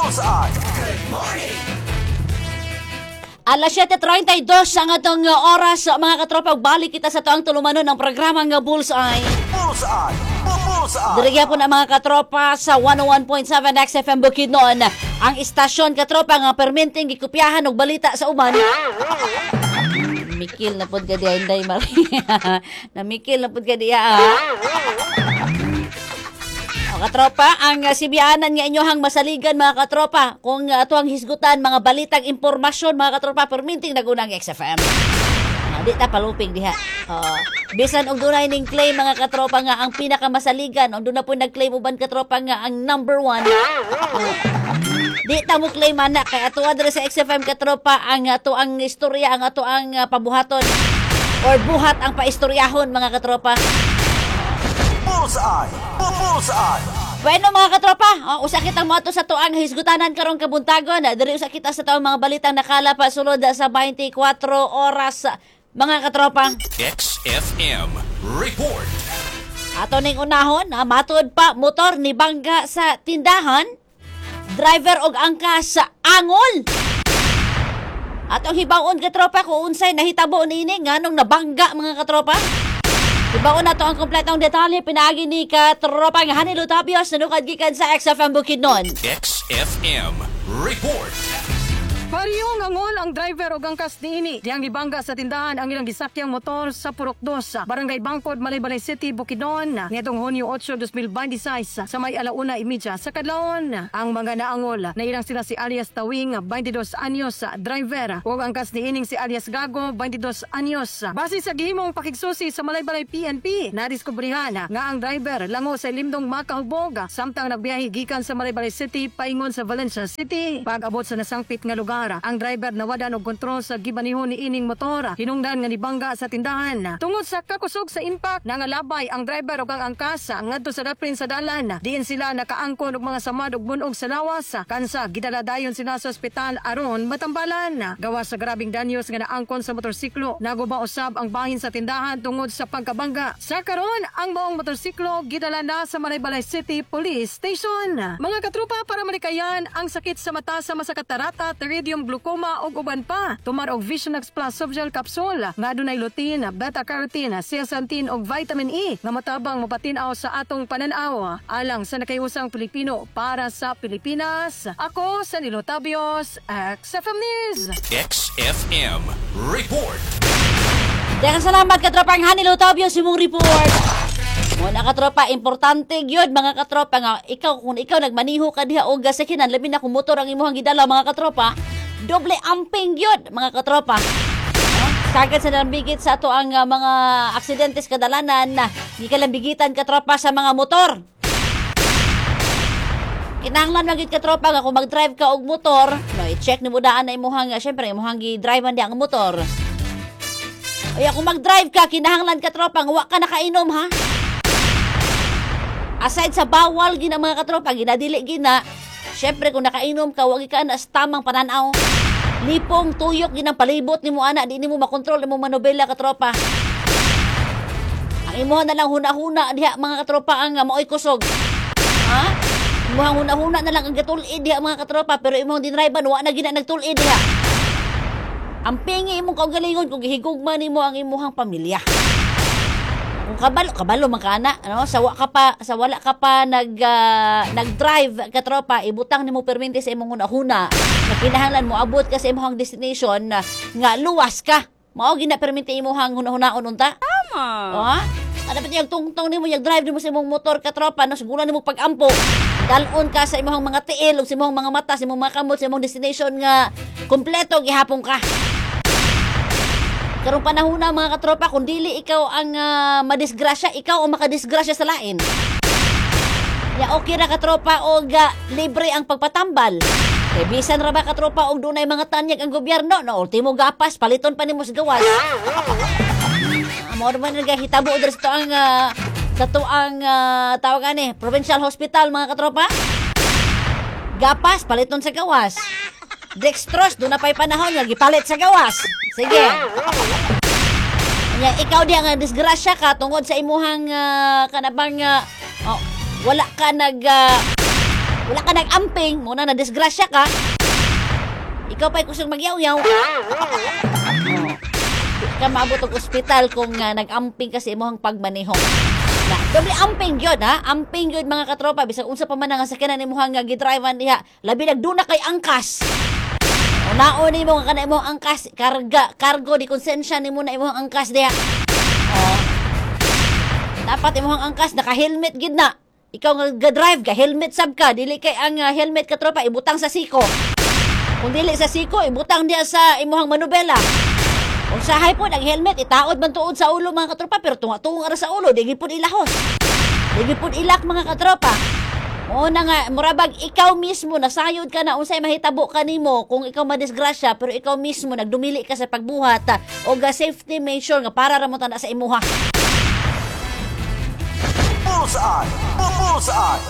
Alas 7:32 ang atong oras, mga katropa. Balik kita sa toang tulumanon ng programang Bullseye. Dirigya po na mga katropa sa 101.7 XFM Bukidnon. Ang istasyon katropa nga perminting gikopyahan og balita sa uban. Mikil na pud ka diya, Inday Maria. Namikil na pud ka diya. Katropa, ang sibianan nga inyohang masaligan mga katropa. Kung ato ang hisgutan, mga balitang impormasyon mga katropa, perminting nagunang XFM. Di ta palupig diha. Bisan og dunay ning claim mga katropa nga ang pinakamasaligan, og doon na po nag-claim uban katropa nga ang number 1. Di ta mo claim ana kay ato adre sa XFM katropa ang ato ang istorya, ang ato ang pabuhaton or buhat ang paistoryahon mga katropa. Bullseye! Bueno mga katropa, usa kitang moto sa tuang hisgutanan karong kabuntagon. Diri usa kita sa tuang mga balitang nakalapa sulod sa 24 oras mga katropa. XFM Report. Ato ning unahon, matud pa motor ni bangga sa tindahan, driver og angkas sa angol. Atong hibawon katropa kung unsay nahitabo niini nganong nabangga mga katropa. Ibaon na to ang kompletong detalye pinaagi ni katropang Hanilo Tapios nanukad gikan sa XFM Bukidnon. XFM Report. Pariyong angol ang driver o gangkas niini. Diyang gibangga sa tindahan ang ilang gisakyang motor sa Purok 2, Barangay Bangkod, Malaybalay City, Bukidnon. Nitong Hunyo 8, 2026 sa may 1:30 sa kadlawon. Ang mga naangol na ilang sila si alias Tawing, 22 anyos, driver. O angkas niining si alias Gago, 22 anyos. Base sa gihimong pakigsusi sa Malaybalay PNP, nadiskubrihan nga ang driver lango sa limdong makahubog samtang nagbiyahe gikan sa Malaybalay City paingon sa Valencia City. Pag-abot sa nasangpit nga lugar, ang driver nawadan og kontrol sa gibanihon ni ining motor. Hinungdan nga nibangga sa tindahan. Tungod sa kakusog sa impact, nangalabay ang driver og ang angkas ngadto sa daprin sa dalan. Diin sila nakaangkon og mga samad og bunog sa lawas. Kansa gidala dayon sila sa ospital aron matambalan. Gawas sa grabing danyos nga naangkon sa motorsiklo, naguba usab ang bahin sa tindahan tungod sa pagkabangga. Sa karon, ang maong motorsiklo gidala na sa Malaybalay City Police Station. Mga katrupa, para malikayan ang sakit sa mata sa masakatarata, iridium glaucoma ug uban pa. Tumar og Visionex Plus Softgel Capsule nga adunay lutein, beta-carotene, zeaxanthin ug vitamin E nga matabang mapatin-aw sa atong pananaw. Alang sa nakayusang Pilipino para sa Pilipinas. Ako sa Nilo Tabios, XFM News. XFM Report. Daghang salamat katropang Hanilo Tapios imong report. Muna katropa, importante gyud mga katropa nga ikaw kung ikaw nagmaniho ka diha og gasakinan labi na kung motor ang imong gidala mga katropa, doble amping gyud mga katropa. Sagad sa nalambigit sa ato ang mga aksidentes kadalanan na gikalambigitan katropa sa mga motor. Kinahanglan magid katropa nga kung mag-drive ka og motor, no, i-check nimo daan na imong syempre imong gi-drive di ang motor. Ay kung mag-drive ka kinahanglan katropa nga wa ka nakainom ha. Aside sa bawal gina mga katropa, ginadili gina. Syempre kung nakainom ka, wag ka na tamang pananaw. Lipong tuyok ginang palibot nimo ana, di nimo makontrol nimo manobela katropa. Ang imo na lang huna-huna diha mga katropa ang maoy kusog. Ha? Imo huna-huna na lang ang gatulid diha mga katropa, pero imong dinriban wa na gina nagtulid diha. Ang pingi imong kaugalingon kung gihigugma nimo ang imuhang pamilya. Kung kabalo man kana, ano, sa wala ka pa nag-drive katropa, ibutang nimo permente sa imong huna-huna. Na kinahanglan mo abot ka sa imong destination nga luwas ka. Mao gina permente imong huna-hunaon unta. Tama. Oh? Ano pati yung tungtong nimo, yung drive nimo sa imong motor katropa, no, sigulan nimo pag-ampo. Dalon ka sa imong mga tiil, ug sa imong mga mata, sa imong mga kamot, sa imong destination nga kompleto gihapon ka. Karong panahon na mga katropa, kung dili ikaw ang madisgrasya, ikaw ang makadisgrasya sa lain. Ya okay ra katropa og libre ang pagpatambal. Kay bisan ra ba katropa og dunay mga tanyag ang gobyerno, no, ultimo gapas paliton pa nimo sa gawas. Mao man nagahitabo diri sa tuang tawagan ni Provincial Hospital mga katropa. Gapas paliton sa gawas. Dextrose, doon na pa'y panahon nga gipalit sa gawas. Sige. Ikaw di ang disgrasya ka tungod sa imuhang kanabang wala ka Wala ka nag-amping, muna na disgrasya ka. Ikaw pa'y kusang magyaw-yaw. Di ka maabot ang ospital kung nag-amping kasi mo ang pagmaneho. Na, doble amping yun, ha? Amping yun, mga katropa. Bisag unsa pa man ang sakyanan ni mo hang gidrivean diha. Labi nagduna kay angkas. O naon ni mo nga kana mo angkas. Cargo, di konsensya ni mo na imo ang angkas diha. O, dapat imo ang angkas, naka-helmet gid na. Ikaw nga ga-drive ka, helmet sab ka. Dili kay ang helmet katropa, ibutang sa siko. Kung dili sa siko, ibutang diya sa imuhang manubela. Kung sahay po, nag-helmet, itaod man tuod sa ulo mga katropa, pero tunga-tunga ra sa ulo, di gipon ilahos. Di gipon ilak mga katropa. O na nga, murabag ikaw mismo, nasayod ka na, unsay mahitabo ka nimo kung ikaw madisgrasya, pero ikaw mismo, nagdumili ka sa pagbuhat, o ga safety measure nga para ra mo tanda sa imuha. Bullseye! Bullseye!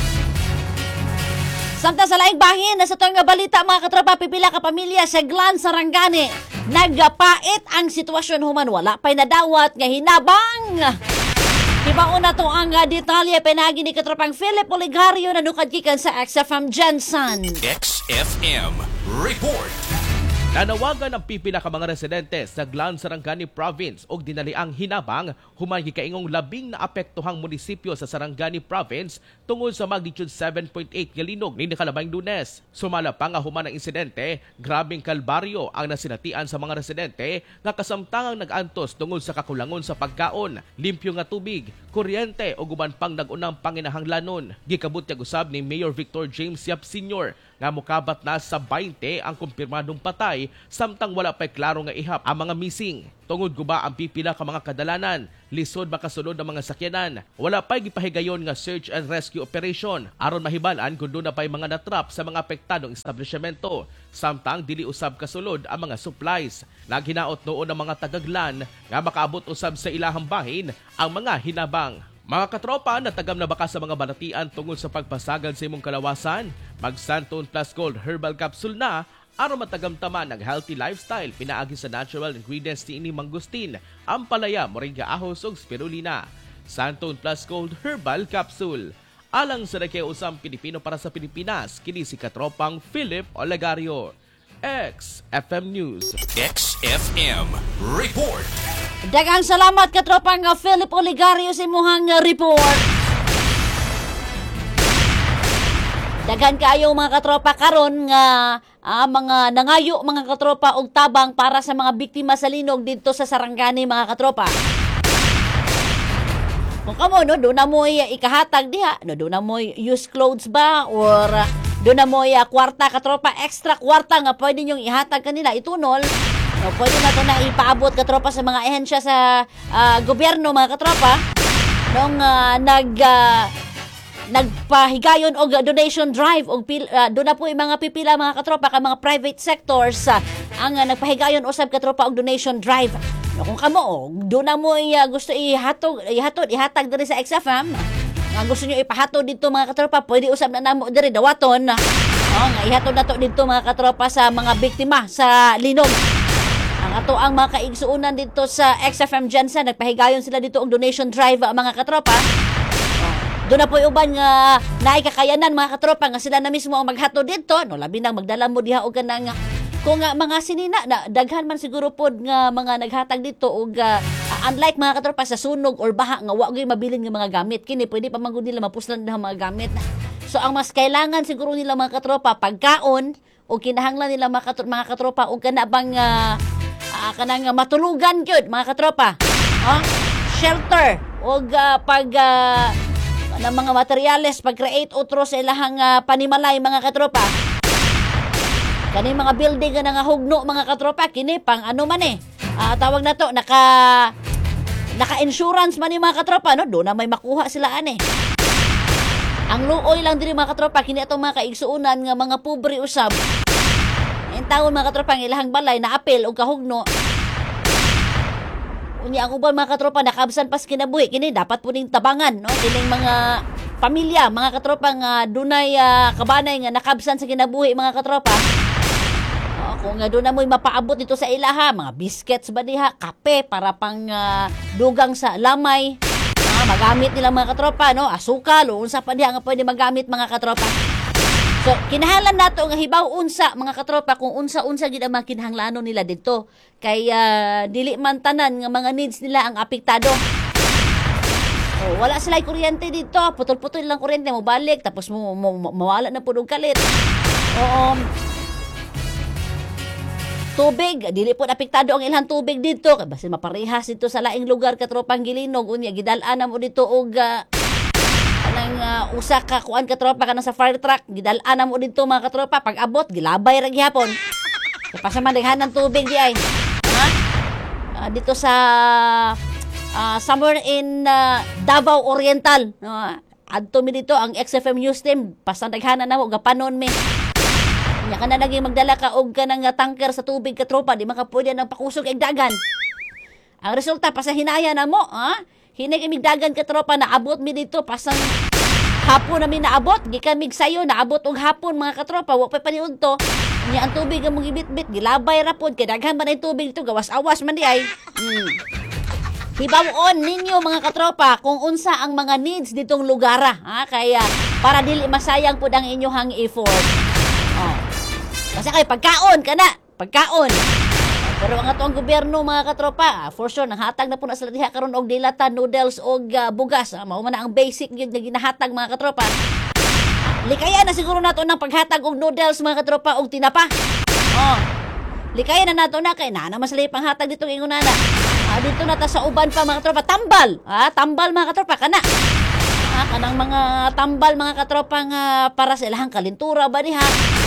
Samtang sa laing bahin, nasa ito nga balita mga katropa, pipila ka pamilya sa Glan, Sarangani. Nagpait ang sitwasyon human, wala pa'y nadawat nga hinabang. Ibaon na to ang detalye pinagi ni katropang Philip Oligario na nukadkikan sa XFM Jensen. XFM Report. Nanawagan ang pipila ka mga residente sa Glan, Sarangani Province og dinaliang hinabang human gikaingong labing na apektuhang munisipyo sa Sarangani Province tungod sa magnitude 7.8 nga linog ni nakalabang Lunes. Sumala pa nga human ang insidente, grabing kalbaryo ang nasinatian sa mga residente nga kasamtangang nag-antos tungod sa kakulangon sa pagkaon, limpyo nga tubig, kuryente o guban pang nag-unang panginahanglanon. Gikabutyag usab ni Mayor Victor James Yap Sr. nga mukabat na sa 20 ang kumpirmadong patay samtang wala pa'y klaro nga ihap ang mga missing. Tungod guba ang pipila ka mga kadalanan, lisod makasunod ang mga sakyanan. Wala pa'y gipahigayon nga search and rescue operation aron mahibalan kung doon na pa'y mga natrap sa mga apektadong establishmento. Samtang dili usab kasulod ang mga supplies. Naghinaot noon ang mga tagaglan nga makaabot usab sa ilahang bahin ang mga hinabang. Mga katropa, natagam na baka sa mga balatian tungod sa pagpasagad sa imong kalawasan? Mag Santon Plus Gold Herbal Capsule na aron matagamtaman ang healthy lifestyle pinaagi sa natural ingredients ni mangustin, ampalaya, moringa ahos ug spirulina. Santon Plus Gold Herbal Capsule. Alang sa nakiusang Pilipino para sa Pilipinas, kini si katropang Philip Oligario. XFM News. XFM Report. Daghang salamat katropang Philip Oligario sa imuhang report. Daghan kayo mga katropa karon nga mga nangayo mga katropa og tabang para sa mga biktima sa linog dito sa Sarangani mga katropa. Kung kamo no, doon na mo ikahatag diha, no, doon na mo use clothes ba or doon na mo kwarta katropa, extra kwarta nga pwede nyong ihatag kanila itunol. No, pwede na ito na ipaabot katropa sa mga ehensya sa gobyerno mga katropa nung nagpahigayon og donation drive og doon na po yung mga pipila mga katropa ka mga private sectors ang nagpahigayon usab katropa og donation drive. No, kung kamo doon na mo gusto ihatag diri sa XFM nga gusto niyo ipahatod dito mga katropa, pwede usab na namo diri dawaton. Nga ihatod na to dito mga katropa sa mga biktima sa linog. Ang ato ang mga kaigsuunan dito sa XFM Jensen, nagpahigayon sila dito og donation drive mga katropa. Doon na po yung uban nga naikakayanan mga katropa nga sila na mismo ang maghatod dito. No, labi nang magdala mo diha og kanang kung mga sinina na daghan man siguro pod nga mga naghatag dito og unlike mga katropa sa sunog or baha nga wa gyud mabilin nga mga gamit kini pwede pa man gud nila mapuslan ng mga gamit. So ang mas kailangan siguro nila mga katropa pagkaon o kinahanglan nila mga katropa og kana bang kanang matulugan gyud mga katropa. Shelter og ng mga materyales pag-create utro sa ilahang panimalay mga katropa. Kani mga building nga nangahugno mga katropa kini pang ano man tawag na to naka-insurance man ni mga katropa no, do na may makuha sila Ang luoy lang diri mga katropa kini atong mga kaigsuunan nga mga pobre usab. En taon mga katropa ang ilahang balay na apel og kahugno. Unya ang uban mga katropa nakabsan pas kinabuhi kini dapat puning tabangan no kining mga pamilya mga katropa nga dunay kabanay nga nakabsan sa kinabuhi mga katropa. Kung nga doon na mo'y mapaabot dito sa ilaha, mga biscuits ba diha, kape para pang dugang sa lamay. Magamit nila mga katropa, no? Asukal, o unsa pa diha nga pwede magamit mga katropa. So, kinahanglan nato nga hibaw unsa mga katropa kung unsa-unsa gid ang mga kinahanglanon nila dito. Kaya dili man tanan nga mga needs nila ang apektado. Oh, wala sila kuryente dito. Putol-putol lang kuryente mo balik tapos mawala na pud og kalit. Oo. Tubig, dili po apektado ang ilang tubig dito. Kaya basin maparehas dito sa laing lugar katropang Gilinog. Unya, gidalaan mo dito og usa ka kuan katropa ka na sa fire truck. Gidalaan mo dito mga katropa. Pag abot, gilabay ra gihapon. Pasaman daghan ng tubig di ay. Ha? Dito sa somewhere in Davao Oriental. Adto mi dito ang XFM News Team. Pasandaghanan na mo, gapanon mi. Nya ka na naging magdala ka og kanang tanker sa tubig ka tropa, di makapwede ng pakusog ig dagan. Ang resulta pasahinaya na mo, ha? Hinig imig dagan ka tropa na abot mi dito pasang hapon na mi naabot, gikan mig sayo naabot og hapon mga katropa, wa pa paniudto. Nya ang tubig ang gibit-bit, gilabay ra pod kay daghan man ang tubig dito, gawas-awas man di ay. Hibawon ninyo mga katropa kung unsa ang mga needs ditong lugara, ha? Kaya para dili masayang pud ang inyong effort. Kasi kay pagkaon kana, pagkaon. Pero ang atong gobyerno mga katropa, for sure nanghatag na po na sila diha karon og dilata, noodles og bugas. Mao man na ang basic gyud nga ginahatag mga katropa. Likaya na siguro nato ng paghatag og noodles mga katropa og tinapa. Likaya na nato na kay na mas lay panghatag dito ingon na. Dito na ta sa uban pa mga katropa, tambal. Tambal mga katropa kana. Kanang mga tambal mga katropa nga para sa ilahang kalintura ba diha.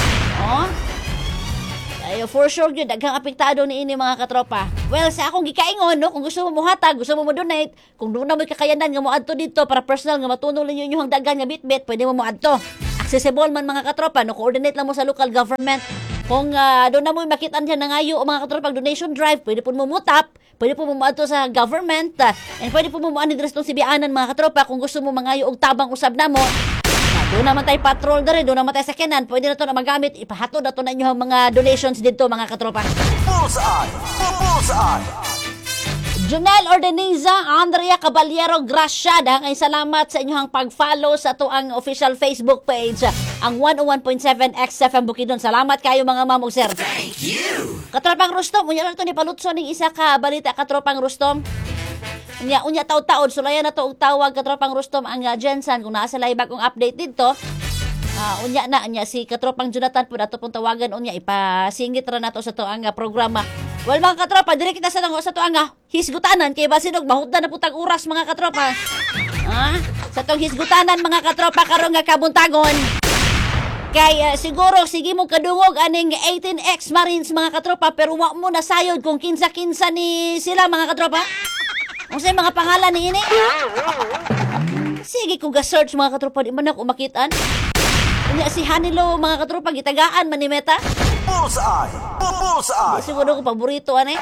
Ayo for sure gyud daghang apektado ni ini mga katropa. Well, sa akong gikaingon no, kung gusto mo mohatag, gusto mo donate, kung doon na may kakayanan nga moadto dito para personal nga matunol ninyo inyong dagan nga bitbit, pwede mo moadto. Accessible man mga katropa, no, coordinate lang mo sa local government. Kung doon na mo makitaan diyan nangayo mga katropa donation drive, pwede po mo mutap, pwede po mo moadto sa government, and pwede po mo moani diri sa sibianan mga katropa kung gusto mo mangayo og tabang usab namo. Doon naman tayo patrol dere, doon naman tayo sa Kenan. Pwede na ito na magamit. Ipahatod na ito na inyong mga donations dito, mga katropa. Bullseye! Bullseye! Junel Ordeniza, Andrea Caballero, Gracia. Dahil salamat sa inyong pag-follow sa ito ang official Facebook page. Ang 101.7 XFM Bukidnon. Salamat kayo mga mamog, sir. Thank you! Katropang Rustom, unya lang ito ni Palutso ng isa ka balita, Katropang Rustom. Unya taw-taod, sulayan na to og tawag Katropang Rustom ang Jensen kung naa sila bagong update dito. Unya si Katropang Jonathan pud ato pong tawagan unya ipasingit ra nato sa to ang programa. Well mga katropa, dire kita sa to ang hisgutanan kay basinog mahutdan na putag oras mga katropa. Sa tong hisgutanan mga katropa karon nga kabuntagon. Kay siguro sige mo kadungog aning 18X Marines mga katropa pero wa mo nasayod kung kinsa-kinsa ni sila mga katropa. Unsay mga pangalan ni ini? Sige kung ga-search mga katropa di man ako makitaan. Unya si Hanilo mga katropa gitagaan man ni Meta. Bullseye! Bullseye! Siguro ko paborito ani.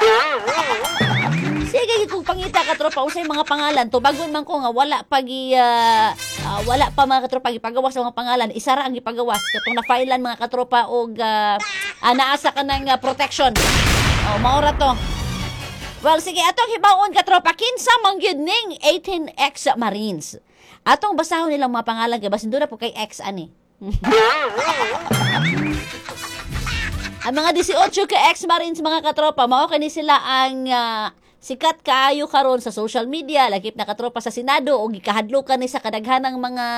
Sige kung pangita katropa unsay mga pangalan to bagon man ko nga wala wala pa mga katropa gipagawas sa mga pangalan isa ra ang gipagawas katong na-filean mga katropa og naasa ka ng protection. Mao ra to. Well, sige, atong hibaon katropa, kinsa man gyud ning 18X Marines. Atong basahon nilang mga pangalan kay basin doon na po kay X ani. Ang mga 18 ka X Marines mga katropa, mao kani sila ang sikat kaayo karon sa social media, lakip na katropa sa Senado o gikahadlokan ni sa kadaghanang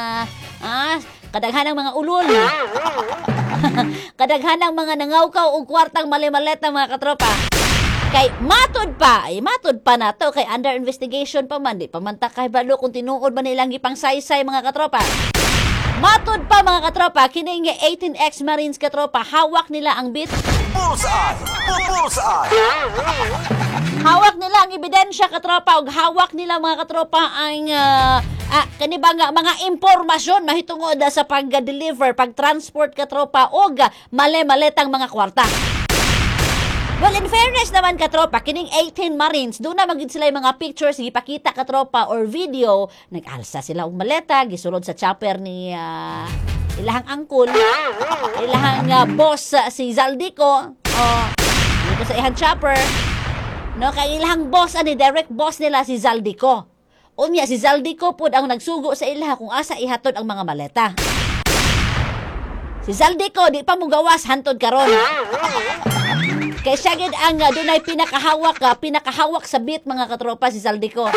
mga ulol. Kadaghanang mga nangawkaw og kwartang mali-maleta mga katropa. Kay matod pa nato kay under investigation pa man di pamanta kay balo kung tinuod ba nilang gipang saysay mga katropa. Matod pa mga katropa kining 18X Marines katropa hawak nila ang bit. Bullseye! Bullseye! Hawak nila ang ebidensya katropa ug hawak nila mga katropa ang kani ba nga mga impormasyon mahitungod sa pag-deliver, pag-transport katropa og mali-maletang mga kwarta. Well, in fairness naman katropa, kining 18 Marines, doon na magid sila yung mga pictures, gipakita katropa or video, nag-alsa sila og maleta, gisulod sa chopper ni ilahang angkol, ilahang boss si Zaldico, dito sa ihang chopper, no, kay ilahang boss, direct boss nila si Zaldico. Unya, si Zaldico po ang nagsugo sa ilaha kung asa ihatod ang mga maleta. Si Zaldico di pa mo gawas hantod karon. Kay siya gid ang dunay pinakahawak sa beat mga katropa si Zaldico.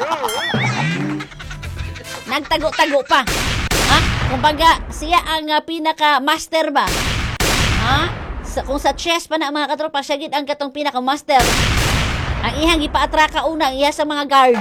Nagtago-tago pa. Ha? Kumbaga siya ang pinaka-master ba? Ha? Kung sa chess pa na mga katropa, siya gid ang katong pinaka-master. Ang ihang ipaatraka una, iya sa mga guards.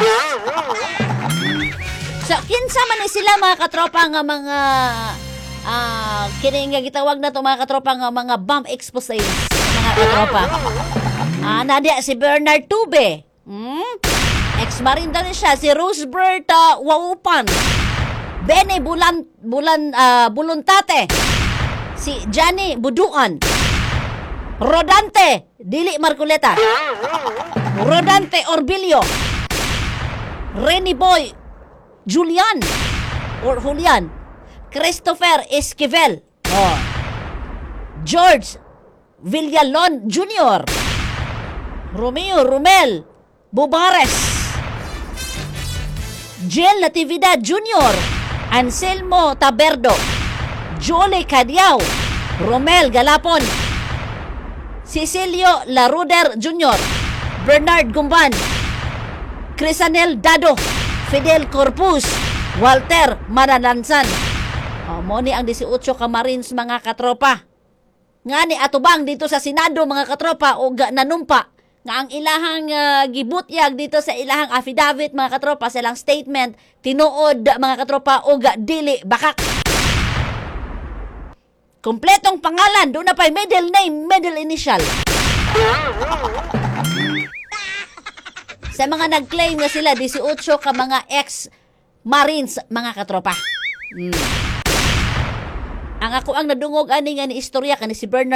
So, kinsa man ni sila mga katropa nga mga kini nga gitawag na to mga katropa nga mga bomb explosives mga katropa. Nadia si Bernard Tube. Ex-marine daw ni siya si Rosebert Waupan. Bene Buluntate. Si Johnny Buduan. Rodante Dili Marculeta. Rodante Orbilio. Renny Boy Julian Christopher Esquivel. George Villalon Jr. Romeo Romel Bubares. Jill Natividad Jr. Anselmo Taberdo. Jolie Cadiao. Romel Galapon. Cecilio Laruder Jr. Bernard Gumban. Crisanel Dado. Fidel Corpus. Walter Mananansan. Mo ni ang 18 ka Marines mga katropa. Nga ni atubang dito sa Senado mga katropa o nanumpa nga ang ilahang gibutyag dito sa ilahang affidavit mga katropa sa ilang statement tinuod mga katropa o dili bakak. Kompletong pangalan, doon na pa'y middle name, middle initial. Sa mga nag-claim na sila, 18 ka mga ex-marines, mga katropa. Ang ako ang nadungog ani nga ni istorya kani si Bernard